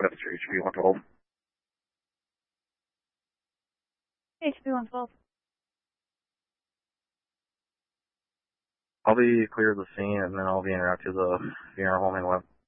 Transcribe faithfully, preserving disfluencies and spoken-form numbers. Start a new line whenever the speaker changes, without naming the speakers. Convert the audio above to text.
That's H P one twelve.
H P one twelve.
I'll be clear of the scene, and then I'll be en route to the V R homing web.